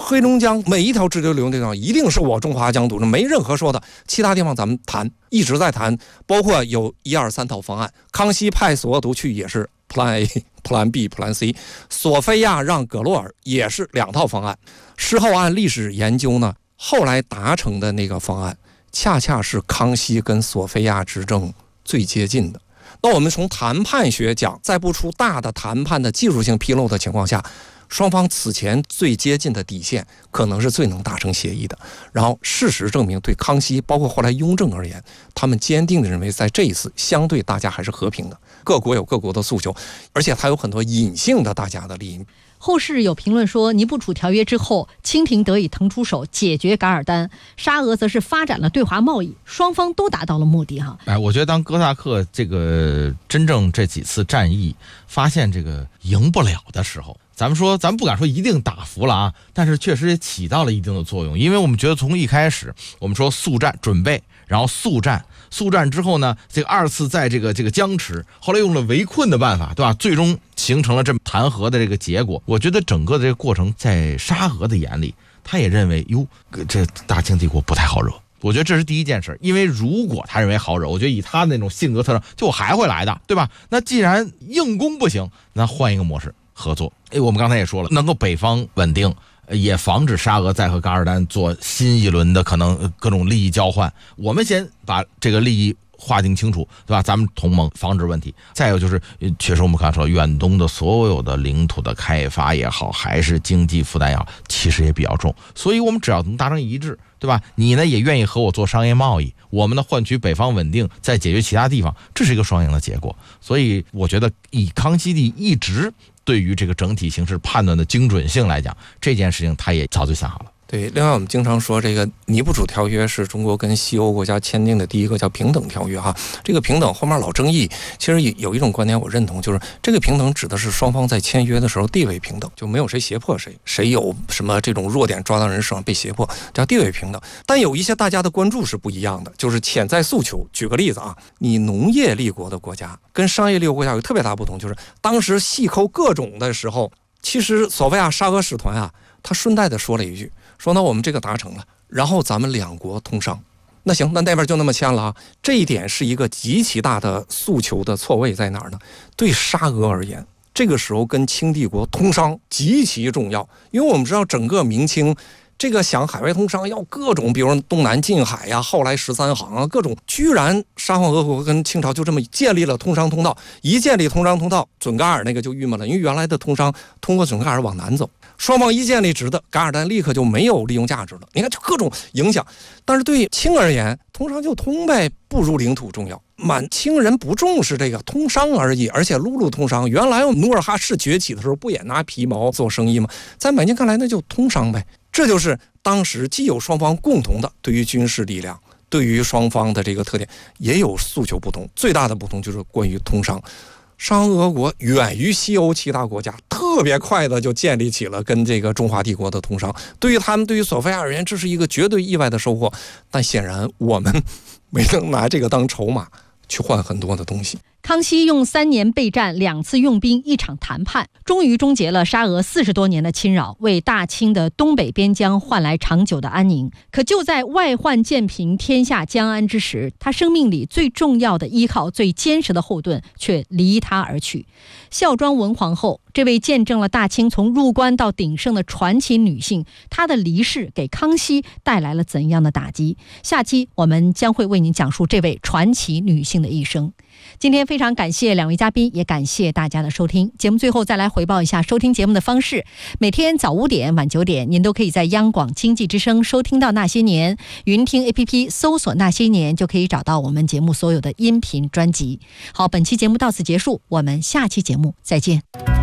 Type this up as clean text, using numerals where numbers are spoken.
黑龙江每一条支流流的地方一定是我中华疆土，没任何说的。其他地方咱们谈，一直在谈，包括有1、2、3套方案。康熙派索额图去也是 Plan A、Plan B、Plan C， 索菲亚让葛洛尔也是2套方案。事后按历史研究呢，后来达成的那个方案，恰恰是康熙跟索菲亚执政最接近的。那我们从谈判学讲，在不出大的谈判的技术性纰漏的情况下，双方此前最接近的底线，可能是最能达成协议的。然后事实证明，对康熙包括后来雍正而言，他们坚定地认为，在这一次相对大家还是和平的，各国有各国的诉求，而且它有很多隐性的大家的利益。 后世有评论说，尼布楚条约之后，清廷得以腾出手解决噶尔丹，沙俄则是发展了对华贸易，双方都达到了目的哈。 我觉得当哥萨克这个真正这几次战役发现这个赢不了的时候，咱们不敢说一定打服了啊，但是确实也起到了一定的作用。因为我们觉得从一开始我们说速战准备，然后速战之后呢，这个2次在这个僵持，后来用了围困的办法，对吧？最终形成了这么谈和的这个结果。我觉得整个的这个过程，在沙俄的眼里，他也认为这大清帝国不太好惹。我觉得这是第一件事，因为如果他认为好惹，我觉得以他那种性格特征，就我还会来的，对吧？那既然硬攻不行，那换一个模式合作。我们刚才也说了，能够北方稳定，也防止沙俄再和噶尔丹做新一轮的可能各种利益交换。我们先把这个利益划定清楚，对吧？咱们同盟防止问题。再有就是，确实我们刚才说，远东的所有的领土的开发也好，还是经济负担也好，其实也比较重。所以我们只要能达成一致，对吧？你呢也愿意和我做商业贸易，我们呢换取北方稳定，再解决其他地方，这是一个双赢的结果。所以我觉得，以康熙帝一直对于这个整体形势判断的精准性来讲，这件事情他也早就想好了。 对，另外我们经常说，这个尼布楚条约是中国跟西欧国家签订的第一个叫平等条约哈。这个平等后面老争议，其实有一种观点我认同，就是这个平等指的是双方在签约的时候地位平等，就没有谁胁迫谁，谁有什么这种弱点抓到人手上被胁迫，叫地位平等。但有一些大家的关注是不一样的，就是潜在诉求。举个例子啊，你农业立国的国家跟商业立国国家有特别大不同，就是当时细抠各种的时候，其实索菲亚沙俄使团啊，他顺带的说了一句，说那我们这个达成了，然后咱们2国通商。那行，那边就那么签了啊。这一点是一个极其大的诉求的错位在哪儿呢？对沙俄而言，这个时候跟清帝国通商极其重要，因为我们知道整个明清这个想海外通商要各种，比如东南近海呀，后来13行啊，各种，居然沙皇俄国跟清朝就这么建立了通商通道。一建立通商通道，准噶尔那个就郁闷了，因为原来的通商通过准噶尔往南走，双方一建立直的，噶尔丹立刻就没有利用价值了。你看，就各种影响。但是对清而言，通商就通呗，不如领土重要。满清人不重视这个通商而已，而且陆路通商。原来努尔哈赤崛起的时候，不也拿皮毛做生意吗？在满清看来，那就通商呗。这就是当时既有双方共同的对于军事力量，对于双方的这个特点，也有诉求不同。最大的不同就是关于通商。沙皇俄国远于西欧其他国家，特别快的就建立起了跟这个中华帝国的通商。对于他们，对于索菲亚而言，这是一个绝对意外的收获。但显然我们没能拿这个当筹码去换很多的东西。 康熙用3年备战、2次用兵、1场谈判，终于终结了沙俄40多年的侵扰，为大清的东北边疆换来长久的安宁。可就在外患渐平、天下将安之时，他生命里最重要的依靠、最坚实的后盾却离他而去。孝庄文皇后，这位见证了大清从入关到鼎盛的传奇女性，她的离世给康熙带来了怎样的打击？下期我们将会为您讲述这位传奇女性的一生。今天非常感谢2位嘉宾，也感谢大家的收听。节目最后再来回报一下收听节目的方式：每天早5点、晚9点，您都可以在央广经济之声收听到《那些年》，云听 APP 搜索《那些年》就可以找到我们节目所有的音频专辑。好，本期节目到此结束，我们下期节目再见。